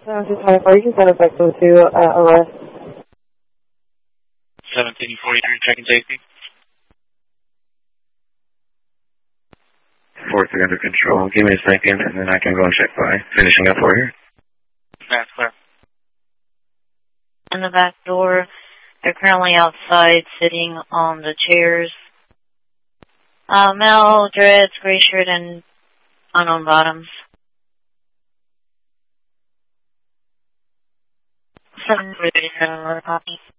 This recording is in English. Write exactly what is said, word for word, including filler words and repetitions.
seventeen twenty-four, you can send us back to uh, arrest. seventeen forty-three, checking safety. four three under control. Give me a second, and then I can go and check by. Finishing up for you. That's clear. In the back door, they're currently outside, sitting on the chairs. Uh, male, dreads, gray shirt, and unknown bottoms. seven thirty-seven, copy.